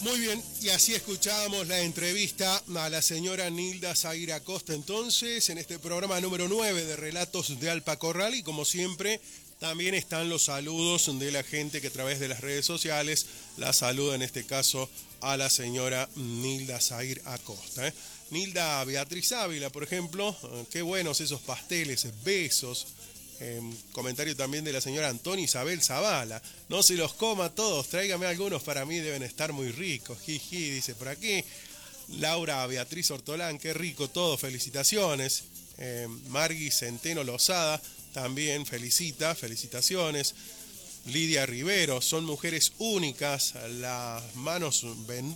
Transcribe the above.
Muy bien, y así escuchábamos la entrevista a la señora Nilda Zaguir Acosta, entonces, en este programa número 9 de Relatos de Alpacorral, y como siempre, también están los saludos de la gente que a través de las redes sociales la saluda, en este caso, a la señora Nilda Zaguir Acosta. Nilda Beatriz Ávila, por ejemplo, qué buenos esos pasteles, besos. Comentario también de la señora Antonia Isabel Zavala. No se los coma todos, tráigame algunos, para mí deben estar muy ricos. Jiji, dice por aquí. Laura Beatriz Hortolán, qué rico todo, felicitaciones. Margui Centeno Lozada también felicita, felicitaciones. Lidia Rivero, son mujeres únicas, las manos benditas.